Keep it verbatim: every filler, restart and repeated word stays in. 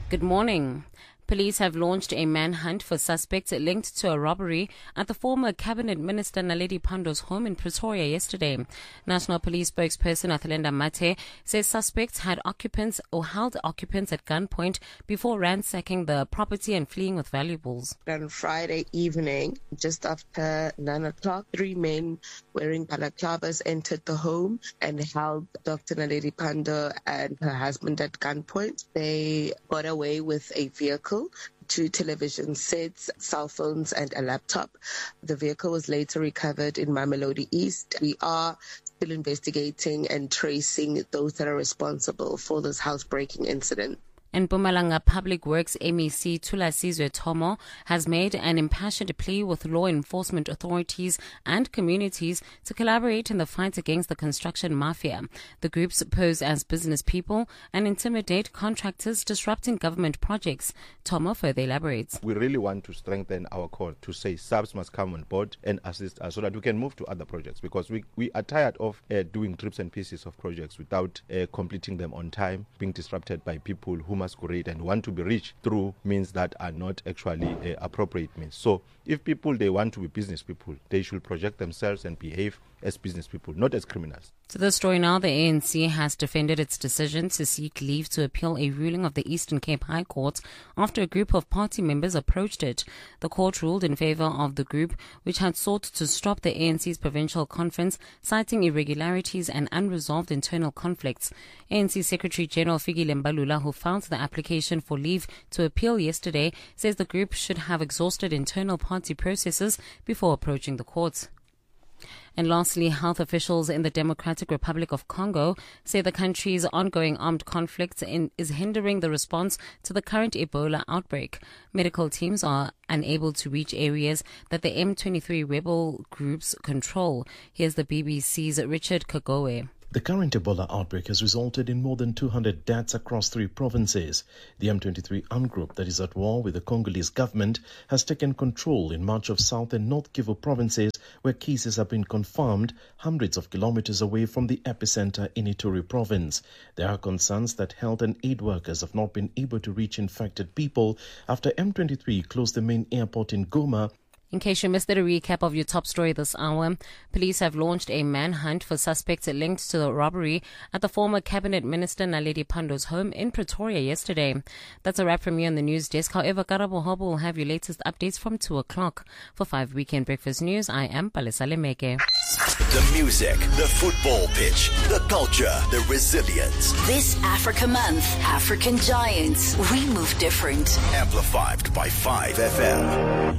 Good morning. Police have launched a manhunt for suspects linked to a robbery at the former Cabinet Minister Naledi Pandor's home in Pretoria yesterday. National Police spokesperson Athelenda Mathe says suspects had occupants or held occupants at gunpoint before ransacking the property and fleeing with valuables. On Friday evening, just after nine o'clock, three men wearing balaclavas entered the home and held Doctor Naledi Pandor and her husband at gunpoint. They got away with a vehicle, two television sets, cell phones and a laptop. The vehicle was later recovered in Mamelodi East. We are still investigating and tracing those that are responsible for this housebreaking incident. And Mpumalanga Public Works M E C Thulasizwe Thomo has made an impassioned plea with law enforcement authorities and communities to collaborate in the fight against the construction mafia. The groups pose as business people and intimidate contractors disrupting government projects. Thomo further elaborates. We really want to strengthen our call to say subs must come on board and assist us so that we can move to other projects, because we, we are tired of uh, doing drips and pieces of projects without uh, completing them on time, being disrupted by people who masquerade and want to be rich through means that are not actually uh, appropriate means. So if people, they want to be business people, they should project themselves and behave as business people, not as criminals. To the story now, the A N C has defended its decision to seek leave to appeal a ruling of the Eastern Cape High Court after a group of party members approached it. The court ruled in favor of the group, which had sought to stop the A N C's provincial conference, citing irregularities and unresolved internal conflicts. A N C Secretary General Fikile Mbalula, who filed the application for leave to appeal yesterday, says the group should have exhausted internal party processes before approaching the courts. And lastly, health officials in the Democratic Republic of Congo say the country's ongoing armed conflict in, is hindering the response to the current Ebola outbreak. Medical teams are unable to reach areas that the M twenty-three rebel groups control. Here's the B B C's Richard Kagowe. The current Ebola outbreak has resulted in more than two hundred deaths across three provinces. The M twenty-three armed group that is at war with the Congolese government has taken control in much of South and North Kivu provinces, where cases have been confirmed hundreds of kilometers away from the epicenter in Ituri province. There are concerns that health and aid workers have not been able to reach infected people after M twenty-three closed the main airport in Goma. In case you missed it, a recap of your top story this hour. Police have launched a manhunt for suspects linked to the robbery at the former Cabinet Minister Naledi Pandor's home in Pretoria yesterday. That's a wrap from me on the news desk. However, Karabo Hobo will have your latest updates from two o'clock. For five Weekend Breakfast News, I am Palesa Lemeke. The music, the football pitch, the culture, the resilience. This Africa Month, African Giants, we move different. Amplified by five F M.